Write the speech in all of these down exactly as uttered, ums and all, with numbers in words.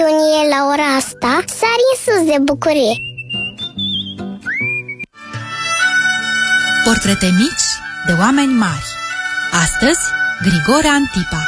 Unie la ora asta sari în sus de bucurie. Portrete mici de oameni mari. Astăzi, Grigore Antipa.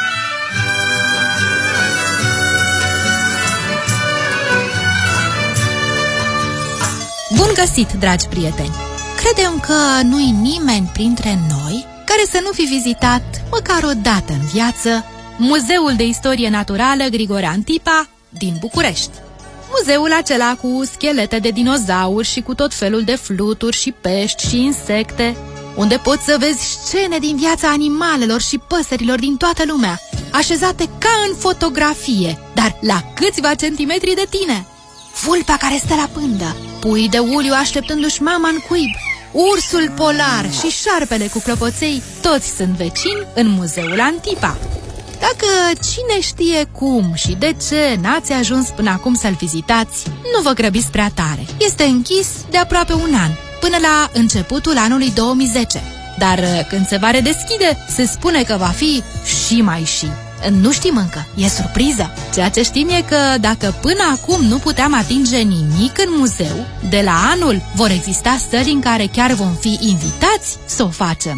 Bun găsit, dragi prieteni! Credem că nu-i nimeni printre noi care să nu fi vizitat, măcar o dată în viață, Muzeul de Istorie Naturală Grigore Antipa din București. Muzeul acela cu schelete de dinozauri și cu tot felul de fluturi și pești și insecte, unde poți să vezi scene din viața animalelor și păsărilor din toată lumea, așezate ca în fotografie, dar la câțiva centimetri de tine. Vulpea care stă la pândă, puii de uliu așteptându-și mama în cuib, ursul polar și șarpele cu clopoței, toți sunt vecini în Muzeul Antipa. Dacă cine știe cum și de ce n-ați ajuns până acum să-l vizitați, nu vă grăbiți prea tare. Este închis de aproape un an, până la începutul anului două mii zece. Dar când se va redeschide, se spune că va fi și mai și. Nu știm încă, e surpriză. Ceea ce știm e că dacă până acum nu puteam atinge nimic în muzeu, de la anul vor exista săli în care chiar vom fi invitați să o facem.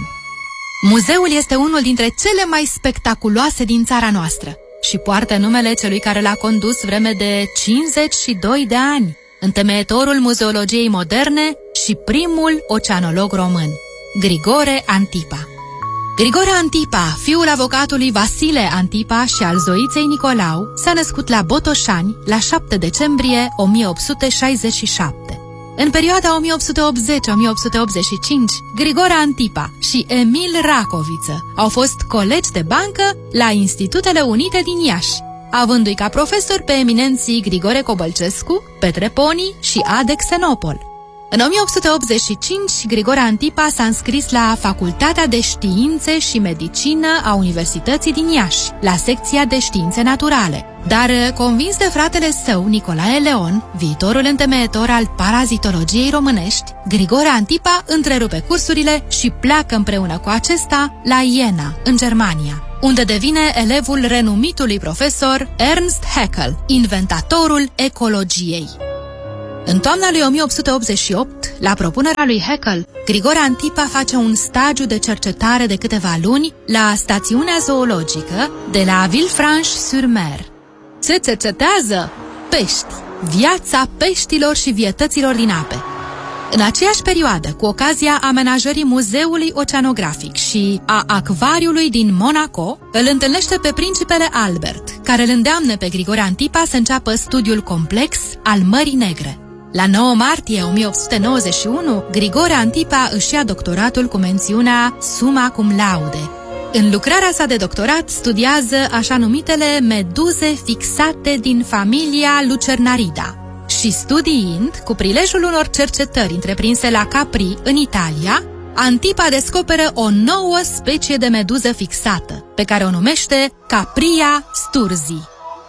Muzeul este unul dintre cele mai spectaculoase din țara noastră și poartă numele celui care l-a condus vreme de cincizeci și doi de ani, întemeietorul muzeologiei moderne și primul oceanolog român, Grigore Antipa. Grigore Antipa, fiul avocatului Vasile Antipa și al zoiței Nicolau, s-a născut la Botoșani la șapte decembrie o mie opt sute șaizeci și șapte. În perioada o mie opt sute optzeci - o mie opt sute optzeci și cinci, Grigore Antipa și Emil Racoviță au fost colegi de bancă la Institutele Unite din Iași, avându-i ca profesori pe eminenții Grigore Cobălcescu, Petre Poni și Ade Xenopol. În o mie opt sute optzeci și cinci, Grigore Antipa s-a înscris la Facultatea de Științe și Medicină a Universității din Iași, la secția de științe naturale. Dar, convins de fratele său, Nicolae Leon, viitorul întemeietor al parazitologiei românești, Grigore Antipa întrerupe cursurile și pleacă împreună cu acesta la Jena, în Germania, unde devine elevul renumitului profesor Ernst Haeckel, inventatorul ecologiei. În toamna lui o mie opt sute optzeci și opt, la propunerea lui Haeckel, Grigore Antipa face un stagiu de cercetare de câteva luni la stațiunea zoologică de la Villefranche-sur-Mer. Ce cercetează? Pești, viața peștilor și vietăților din ape. În aceeași perioadă, cu ocazia amenajării Muzeului Oceanografic și a Acvariului din Monaco, îl întâlnește pe principele Albert, care îl îndeamnă pe Grigore Antipa să înceapă studiul complex al Mării Negre. La nouă martie o mie opt sute nouăzeci și unu, Grigore Antipa își ia doctoratul cu mențiunea summa cum laude. În lucrarea sa de doctorat studiază așa numitele meduze fixate din familia Lucernarida și, studiind, cu prilejul unor cercetări întreprinse la Capri, în Italia, Antipa descoperă o nouă specie de meduză fixată, pe care o numește Capria sturzii.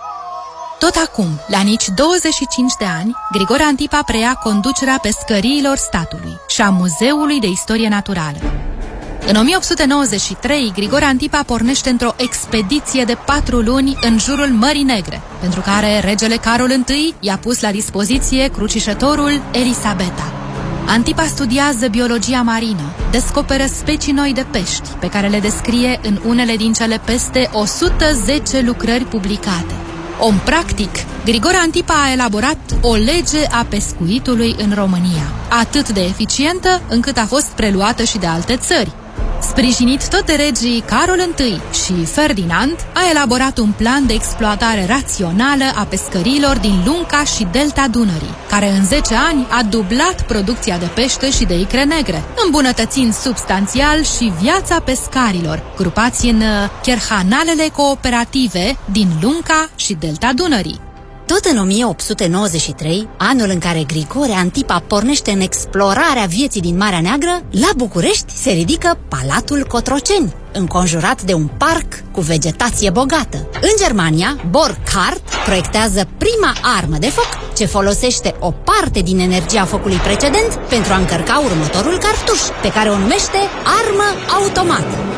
Tot acum, la nici douăzeci și cinci de ani, Grigore Antipa preia conducerea pescăriilor statului și a Muzeului de Istorie Naturală. În o mie opt sute nouăzeci și trei, Grigore Antipa pornește într-o expediție de patru luni în jurul Mării Negre, pentru care regele Carol I i-a pus la dispoziție crucișătorul Elisabeta. Antipa studiază biologia marină, descoperă specii noi de pești, pe care le descrie în unele din cele peste o sută zece lucrări publicate. Om practic, Grigore Antipa a elaborat o lege a pescuitului în România, atât de eficientă încât a fost preluată și de alte țări. Sprijinit tot de regii Carol I și Ferdinand, a elaborat un plan de exploatare rațională a pescăriilor din Lunca și delta Dunării, care în zece ani a dublat producția de pește și de icre negre, îmbunătățind substanțial și viața pescarilor, grupați în cherhanalele cooperative din Lunca și delta Dunării. Tot în o mie opt sute nouăzeci și trei, anul în care Grigore Antipa pornește în explorarea vieții din Marea Neagră, la București se ridică Palatul Cotroceni, înconjurat de un parc cu vegetație bogată. În Germania, Burckhardt proiectează prima armă de foc ce folosește o parte din energia focului precedent pentru a încărca următorul cartuș, pe care o numește armă automată.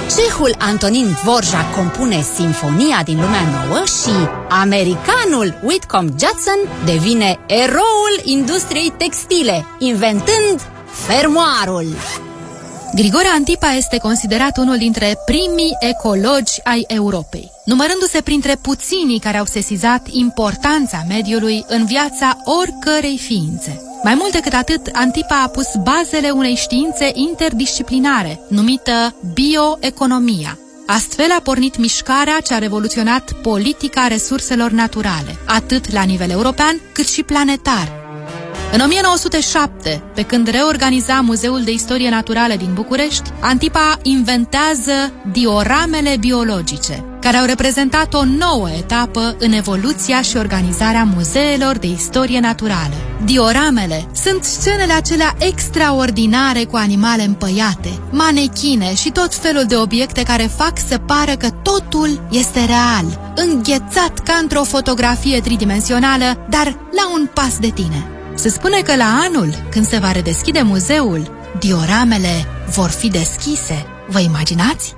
Cehul Antonin Dvorak compune Sinfonia din lumea nouă și americanul Whitcomb Judson devine eroul industriei textile, inventând fermoarul. Grigore Antipa este considerat unul dintre primii ecologi ai Europei, numărându-se printre puținii care au sesizat importanța mediului în viața oricărei ființe. Mai mult decât atât, Antipa a pus bazele unei științe interdisciplinare, numită bioeconomia. Astfel a pornit mișcarea ce a revoluționat politica resurselor naturale, atât la nivel european cât și planetar. În o mie nouă sute șapte, pe când reorganiza Muzeul de Istorie Naturală din București, Antipa inventează dioramele biologice, care au reprezentat o nouă etapă în evoluția și organizarea muzeelor de istorie naturală. Dioramele sunt scenele acelea extraordinare cu animale împăiate, manechine și tot felul de obiecte care fac să pară că totul este real, înghețat ca într-o fotografie tridimensională, dar la un pas de tine. Se spune că la anul, când se va redeschide muzeul, dioramele vor fi deschise. Vă imaginați?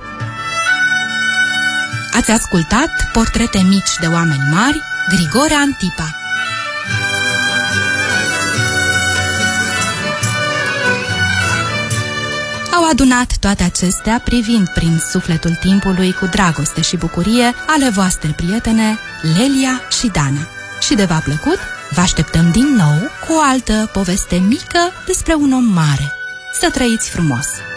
Ați ascultat Portrete mici de oameni mari, Grigore Antipa. Au adunat toate acestea privind prin sufletul timpului cu dragoste și bucurie ale voastre prietene Lelia și Dana. Și de v-a plăcut? Vă așteptăm din nou cu o altă poveste mică despre un om mare. Să trăiți frumos!